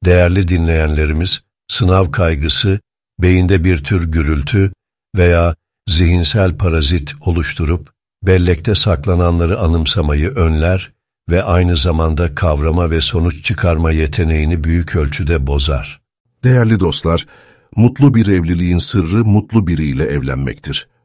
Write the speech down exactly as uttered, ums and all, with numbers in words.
Değerli dinleyenlerimiz, sınav kaygısı, beyinde bir tür gürültü veya zihinsel parazit oluşturup, bellekte saklananları anımsamayı önler ve aynı zamanda kavrama ve sonuç çıkarma yeteneğini büyük ölçüde bozar. Değerli dostlar, mutlu bir evliliğin sırrı mutlu biriyle evlenmektir.